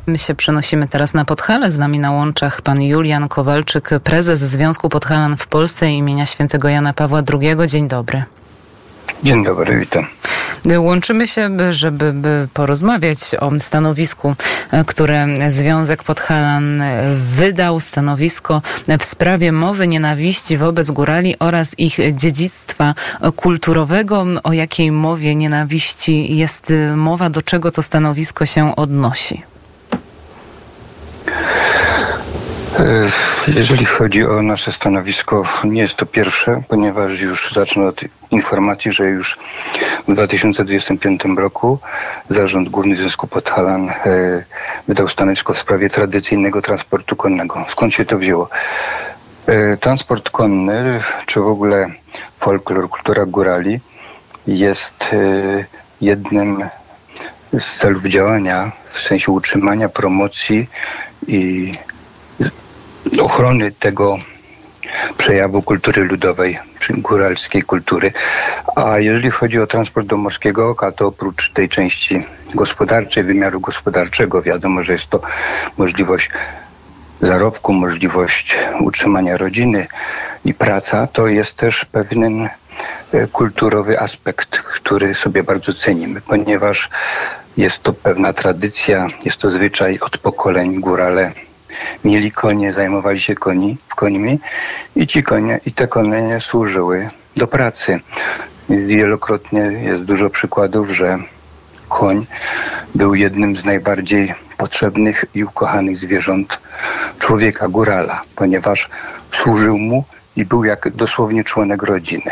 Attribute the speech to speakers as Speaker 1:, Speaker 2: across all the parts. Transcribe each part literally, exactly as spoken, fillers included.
Speaker 1: My się przenosimy teraz na Podhale. Z nami na łączach pan Julian Kowalczyk, prezes Związku Podhalan w Polsce imienia świętego Jana Pawła drugiego. Dzień dobry.
Speaker 2: Dzień dobry, witam.
Speaker 1: Łączymy się, żeby by porozmawiać o stanowisku, które Związek Podhalan wydał. Stanowisko w sprawie mowy nienawiści wobec górali oraz ich dziedzictwa kulturowego. O jakiej mowie nienawiści jest mowa? Do czego to stanowisko się odnosi?
Speaker 2: Jeżeli chodzi o nasze stanowisko, nie jest to pierwsze, ponieważ już zacznę od informacji, że już w dwa tysiące dwudziestym piątym roku Zarząd Główny Związku Podhalan wydał stanowisko w sprawie tradycyjnego transportu konnego. Skąd się to wzięło? Transport konny, czy w ogóle folklor, kultura górali jest jednym z celów działania w sensie utrzymania, promocji i ochrony tego przejawu kultury ludowej, czy góralskiej kultury. A jeżeli chodzi o transport do Morskiego Oka, to oprócz tej części gospodarczej, wymiaru gospodarczego, wiadomo, że jest to możliwość zarobku, możliwość utrzymania rodziny i praca, to jest też pewien kulturowy aspekt, który sobie bardzo cenimy, ponieważ jest to pewna tradycja, jest to zwyczaj od pokoleń. Górale mieli konie, zajmowali się koni, końmi i ci konie i te konie służyły do pracy. Wielokrotnie jest dużo przykładów, że koń był jednym z najbardziej potrzebnych i ukochanych zwierząt człowieka, górala, ponieważ służył mu i był jak dosłownie członek rodziny.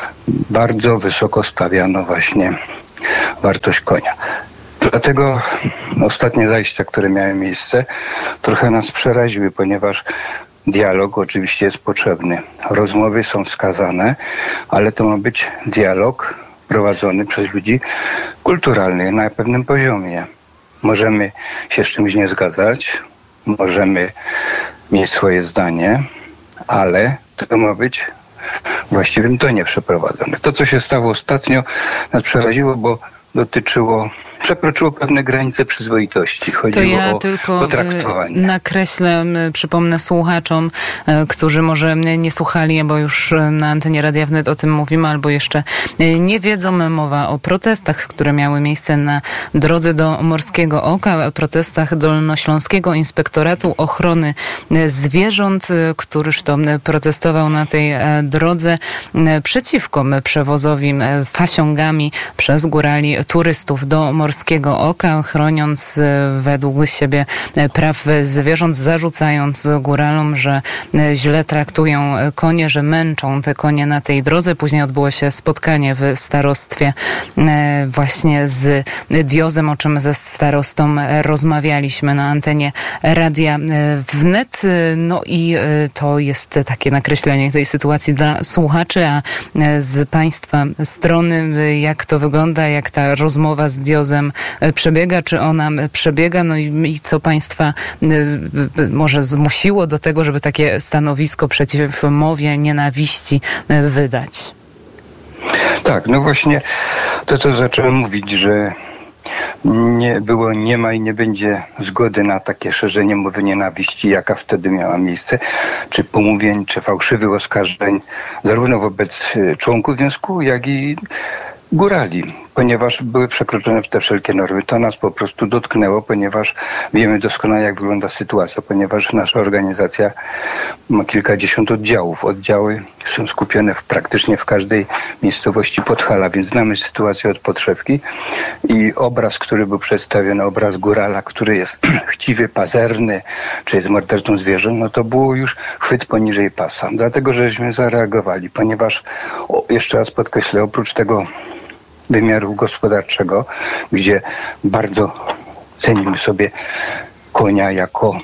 Speaker 2: Bardzo wysoko stawiano właśnie wartość konia. Dlatego ostatnie zajścia, które miały miejsce, trochę nas przeraziły, ponieważ dialog oczywiście jest potrzebny. Rozmowy są wskazane, ale to ma być dialog prowadzony przez ludzi kulturalnych na pewnym poziomie. Możemy się z czymś nie zgadzać, możemy mieć swoje zdanie, ale to ma być w właściwym tonie przeprowadzone. To, co się stało ostatnio, nas przeraziło, bo dotyczyło, przekroczyło pewne granice przyzwoitości. Chodziło
Speaker 1: to ja
Speaker 2: o
Speaker 1: tylko
Speaker 2: potraktowanie.
Speaker 1: Nakreślę, przypomnę słuchaczom, którzy może nie słuchali, bo już na antenie Radia Wnet o tym mówimy, albo jeszcze nie wiedzą. Mowa o protestach, które miały miejsce na drodze do Morskiego Oka, protestach Dolnośląskiego Inspektoratu Ochrony Zwierząt, któryż to protestował na tej drodze przeciwko przewozowi fasiągami przez górali turystów do Morskiego Oka, chroniąc według siebie praw zwierząt, zarzucając góralom, że źle traktują konie, że męczą te konie na tej drodze. Później odbyło się spotkanie w starostwie właśnie z Diozem, o czym ze starostą rozmawialiśmy na antenie Radia Wnet. No i to jest takie nakreślenie tej sytuacji dla słuchaczy, a z państwa strony jak to wygląda, jak ta rozmowa z Diozem przebiega, czy ona przebiega, no i, i co państwa y, może zmusiło do tego, żeby takie stanowisko przeciw mowie nienawiści wydać?
Speaker 2: Tak, no właśnie to, co zacząłem mówić, że nie było, nie ma i nie będzie zgody na takie szerzenie mowy nienawiści, jaka wtedy miała miejsce, czy pomówień, czy fałszywych oskarżeń, zarówno wobec członków związku, jak i górali, ponieważ były przekroczone te wszelkie normy. To nas po prostu dotknęło, ponieważ wiemy doskonale, jak wygląda sytuacja, ponieważ nasza organizacja ma kilkadziesiąt oddziałów. Oddziały są skupione w, praktycznie w każdej miejscowości Podhala, więc znamy sytuację od podszewki i obraz, który był przedstawiony, obraz górala, który jest chciwy, pazerny, czy jest mordercą zwierząt, no to było już chwyt poniżej pasa. Dlatego, żeśmy zareagowali, ponieważ, o, jeszcze raz podkreślę, oprócz tego wymiaru gospodarczego, gdzie bardzo cenimy sobie konia jako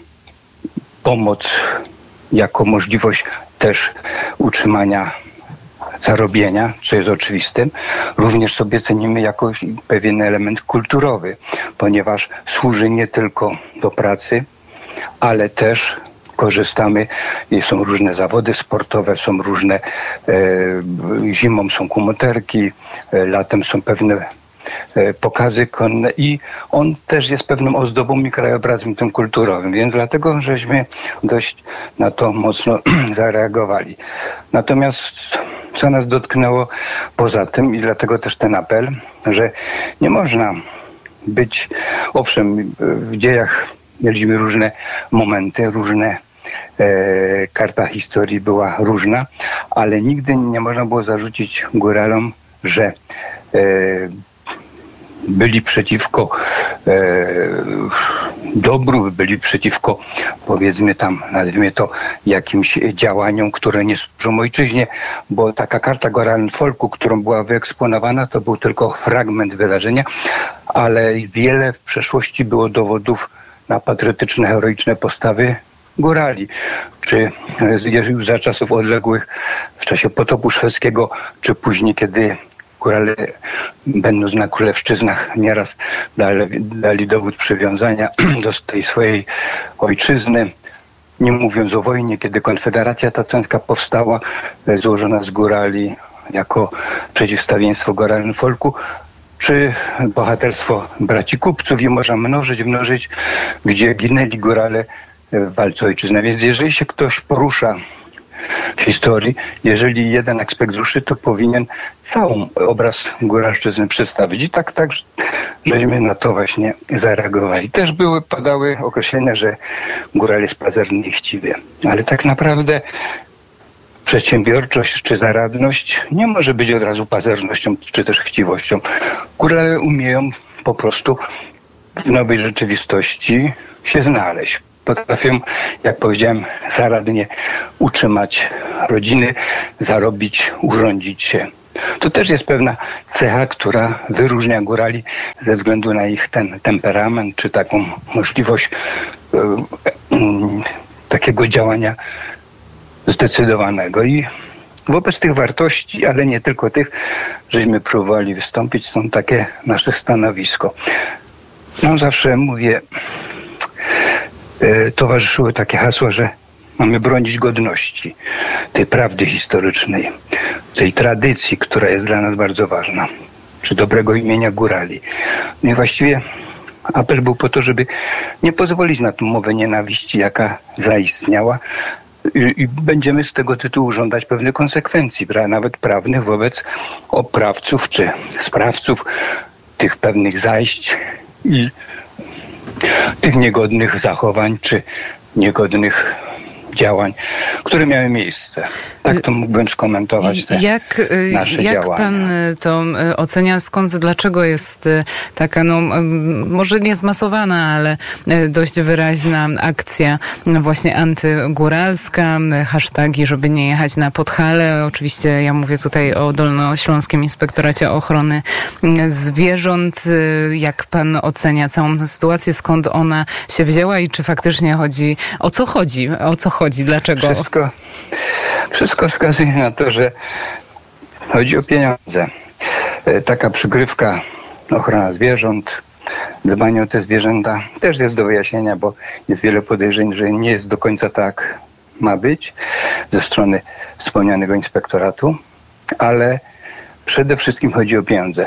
Speaker 2: pomoc, jako możliwość też utrzymania zarobienia, co jest oczywistym, również sobie cenimy jako pewien element kulturowy, ponieważ służy nie tylko do pracy, ale też korzystamy, są różne zawody sportowe, są różne, e, zimą są kumoterki, e, latem są pewne pokazy konne i on też jest pewną ozdobą i krajobrazem tym kulturowym, więc dlatego żeśmy dość na to mocno zareagowali. Natomiast co nas dotknęło poza tym i dlatego też ten apel, że nie można być, owszem, w dziejach mieliśmy różne momenty, różne e, karta historii była różna, ale nigdy nie można było zarzucić góralom, że e, byli przeciwko e, dobru, byli przeciwko, powiedzmy tam, nazwijmy to, jakimś działaniom, które nie służą ojczyźnie, bo taka karta Goralen Folku, którą była wyeksponowana, to był tylko fragment wydarzenia, ale wiele w przeszłości było dowodów na patriotyczne, heroiczne postawy górali, czy już za czasów odległych, w czasie potopu szwedzkiego, czy później, kiedy górale, będąc na królewszczyznach, nieraz dali, dali dowód przywiązania do tej swojej ojczyzny. Nie mówiąc o wojnie, kiedy Konfederacja Tatrzańska powstała, złożona z górali jako przeciwstawieństwo Goralen Folku, czy bohaterstwo braci kupców i można mnożyć, mnożyć, gdzie ginęli górale w walce o ojczyznę. Więc jeżeli się ktoś porusza w historii, jeżeli jeden aspekt ruszy, to powinien cały obraz góralszczyzny przedstawić. I tak, tak, żeśmy na to właśnie zareagowali. Też były, padały określenia, że góral jest pazerny i chciwy. Ale tak naprawdę przedsiębiorczość czy zaradność nie może być od razu pazernością czy też chciwością. Górale umieją po prostu w nowej rzeczywistości się znaleźć. Potrafią, jak powiedziałem, zaradnie utrzymać rodziny, zarobić, urządzić się. To też jest pewna cecha, która wyróżnia górali ze względu na ich ten temperament, czy taką możliwość e, e, takiego działania zdecydowanego. I wobec tych wartości, ale nie tylko tych, żeśmy próbowali wystąpić, są takie nasze stanowisko. No zawsze mówię, towarzyszyły takie hasła, że mamy bronić godności, tej prawdy historycznej, tej tradycji, która jest dla nas bardzo ważna, czy dobrego imienia górali. No i właściwie apel był po to, żeby nie pozwolić na tę mowę nienawiści, jaka zaistniała, i, i będziemy z tego tytułu żądać pewnych konsekwencji, nawet prawnych, wobec oprawców czy sprawców tych pewnych zajść i tych niegodnych zachowań czy niegodnych działań, które miały miejsce. Tak to mógłbym skomentować te
Speaker 1: jak,
Speaker 2: nasze
Speaker 1: jak
Speaker 2: działania.
Speaker 1: pan to ocenia, skąd, dlaczego jest taka, no może nie zmasowana, ale dość wyraźna akcja właśnie antygóralska, hasztagi, żeby nie jechać na Podhale. Oczywiście ja mówię tutaj o Dolnośląskim Inspektoracie Ochrony Zwierząt. Jak pan ocenia całą tę sytuację, skąd ona się wzięła i czy faktycznie chodzi, o co chodzi, o co chodzi, dlaczego?
Speaker 2: Wszystko, wszystko wskazuje na to, że chodzi o pieniądze. Taka przygrywka ochrona zwierząt, dbanie o te zwierzęta też jest do wyjaśnienia, bo jest wiele podejrzeń, że nie jest do końca tak ma być ze strony wspomnianego inspektoratu, ale przede wszystkim chodzi o pieniądze.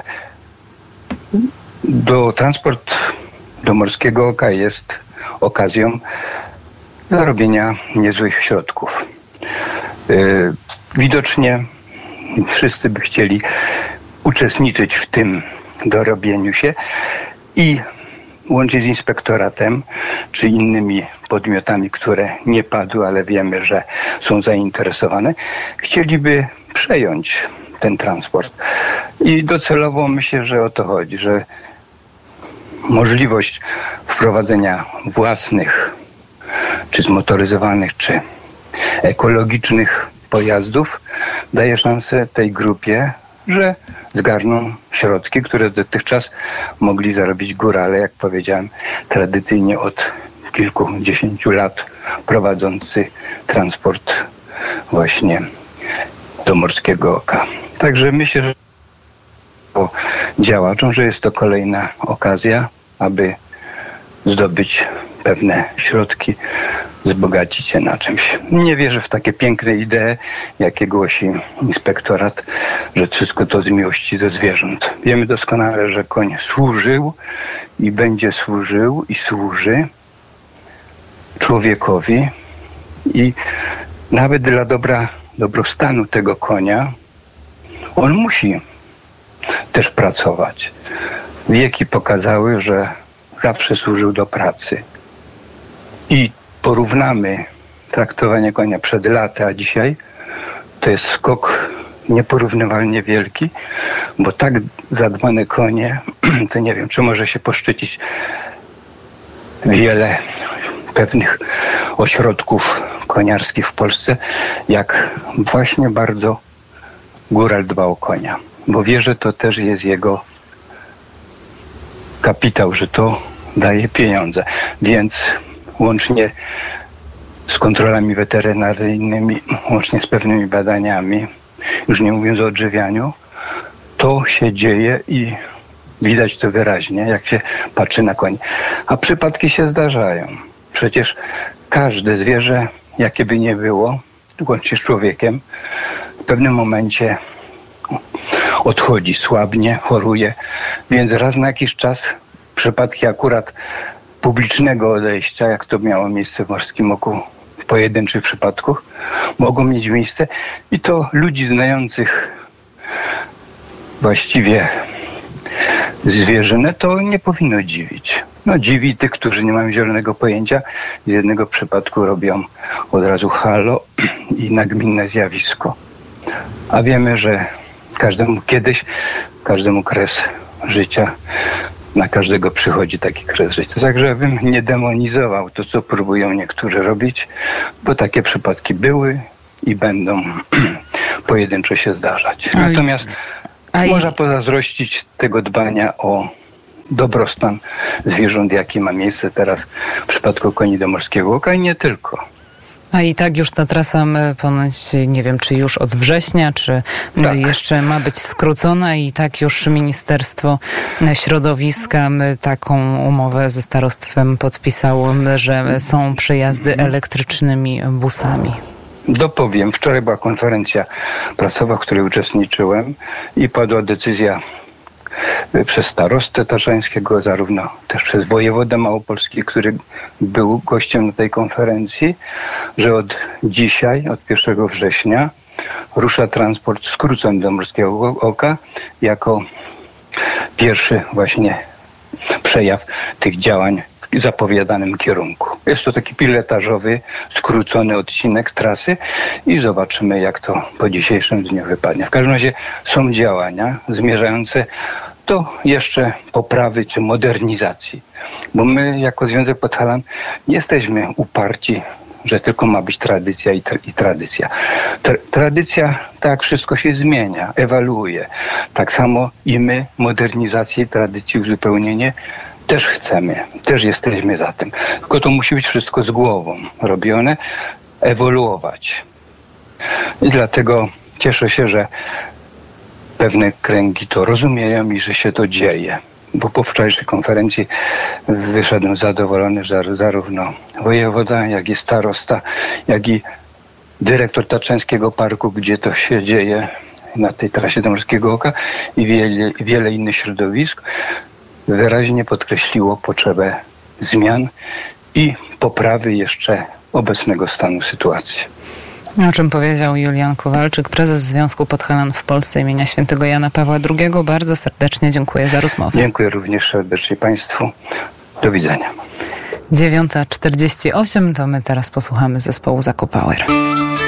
Speaker 2: Do transport do Morskiego Oka jest okazją zarobienia niezłych środków. Yy, widocznie wszyscy by chcieli uczestniczyć w tym dorobieniu się i łącznie z inspektoratem czy innymi podmiotami, które nie padły, ale wiemy, że są zainteresowane, chcieliby przejąć ten transport. I docelowo myślę, że o to chodzi, że możliwość wprowadzenia własnych czy zmotoryzowanych, czy ekologicznych pojazdów daje szansę tej grupie, że zgarną środki, które dotychczas mogli zarobić górale, jak powiedziałem, tradycyjnie od kilkudziesięciu lat prowadzący transport właśnie do Morskiego Oka. Także myślę, że działaczom, że jest to kolejna okazja, aby zdobyć pewne środki wzbogacić się na czymś. Nie wierzę w takie piękne idee, jakie głosi inspektorat, że wszystko to z miłości do zwierząt. Wiemy doskonale, że koń służył i będzie służył i służy człowiekowi i nawet dla dobra, dobrostanu tego konia on musi też pracować. Wieki pokazały, że zawsze służył do pracy. I porównamy traktowanie konia przed laty, a dzisiaj, to jest skok nieporównywalnie wielki, bo tak zadbane konie, to nie wiem, czy może się poszczycić wiele pewnych ośrodków koniarskich w Polsce, jak właśnie bardzo góral dba o konia. Bo wie, że to też jest jego kapitał, że to daje pieniądze. Więc łącznie z kontrolami weterynaryjnymi, łącznie z pewnymi badaniami, już nie mówiąc o odżywianiu, to się dzieje i widać to wyraźnie, jak się patrzy na koń. A przypadki się zdarzają. Przecież każde zwierzę, jakie by nie było, łącznie z człowiekiem, w pewnym momencie odchodzi, słabnie, choruje, więc raz na jakiś czas przypadki akurat publicznego odejścia, jak to miało miejsce w Morskim Oku w pojedynczych przypadkach, mogą mieć miejsce i to ludzi znających właściwie zwierzynę to nie powinno dziwić. No dziwi tych, którzy nie mają zielonego pojęcia. Z jednego przypadku robią od razu halo i nagminne zjawisko. A wiemy, że każdemu kiedyś, każdemu kres życia, na każdego przychodzi taki kres życia. Także bym nie demonizował to, co próbują niektórzy robić, bo takie przypadki były i będą pojedynczo się zdarzać. Natomiast A można pozazdrościć tego dbania o dobrostan zwierząt, jaki ma miejsce teraz w przypadku koni do Morskiego Oka i nie tylko.
Speaker 1: A i tak już ta trasa ponoć, nie wiem, czy już od września, czy tak. jeszcze ma być skrócona i tak już Ministerstwo Środowiska taką umowę ze starostwem podpisało, że są przejazdy elektrycznymi busami.
Speaker 2: Dopowiem, wczoraj była konferencja prasowa, w której uczestniczyłem i padła decyzja przez starostę tatrzańskiego, zarówno też przez wojewodę małopolski, który był gościem na tej konferencji, że od dzisiaj, od pierwszego września rusza transport skrócony do Morskiego Oka jako pierwszy właśnie przejaw tych działań w zapowiadanym kierunku. Jest to taki pilotażowy, skrócony odcinek trasy i zobaczymy, jak to po dzisiejszym dniu wypadnie. W każdym razie są działania zmierzające do jeszcze poprawy czy modernizacji. Bo my jako Związek Podhalan nie jesteśmy uparci, że tylko ma być tradycja i, tra- i tradycja. Tra- tradycja, tak wszystko się zmienia, ewoluuje. Tak samo i my modernizację tradycji, uzupełnienie też chcemy, też jesteśmy za tym. Tylko to musi być wszystko z głową robione, ewoluować. I dlatego cieszę się, że pewne kręgi to rozumieją i że się to dzieje. Bo po wczorajszej konferencji wyszedłem zadowolony, że zarówno wojewoda, jak i starosta, jak i dyrektor Tatrzańskiego Parku, gdzie to się dzieje na tej trasie do Morskiego Oka i wiele, wiele innych środowisk, wyraźnie podkreśliło potrzebę zmian i poprawy jeszcze obecnego stanu sytuacji.
Speaker 1: O czym powiedział Julian Kowalczyk, prezes Związku Podhalan w Polsce imienia świętego Jana Pawła drugiego. Bardzo serdecznie dziękuję za rozmowę.
Speaker 2: Dziękuję również serdecznie Państwu. Do widzenia.
Speaker 1: dziewiąta czterdzieści osiem, to my teraz posłuchamy zespołu Zakopower.